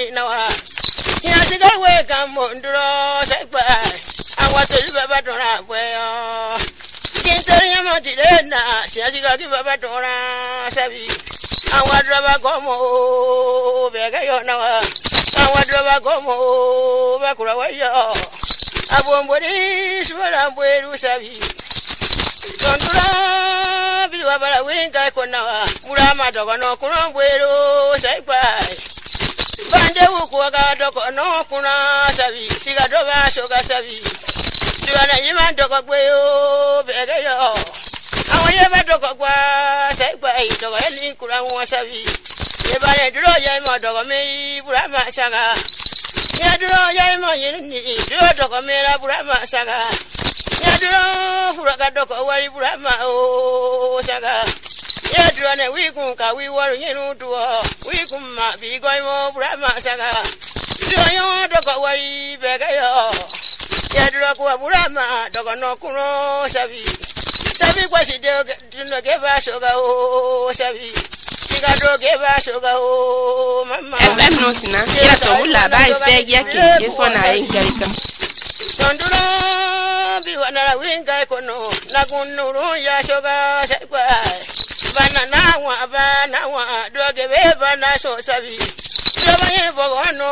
nawa ya sigar we gambo nduro sekba awato baba dora boyo kintori yama dilena sia sigar ki baba dora sabi awadra ba gomo bega yo nawa awadra ba gomo bakura wayo abombori smara bweru sabi Tondura bilwa bala winga konawa murama dogo no kuno bweru sekba bande wuku aga dogo no kuna sabi siga doga shoga sabi diwana yima dogo bweyo bega yo awon yema dogo gwa sekba dogo ni kura won sabi yebale duro yema dogo me burama saga ya duro yema yini duro dogo me la burama saga ya duro furaga dogo wari burama o saga ya duro ne wigun ka wi waru yinu duo wigun ma bi goimo burama saga duro yo dogo wari bega yo ya duro ko burama dogo no kuno sabi sabi kwasi de no ge ba soga o sabi siga do ge ba soga o mama FM no sina ya to mula ba ife ya ke so na ingaika tonduro bi wana winga kono na gunuru ya soga sekwa bana na wa do ge be bana so sabi do ba ye bogo no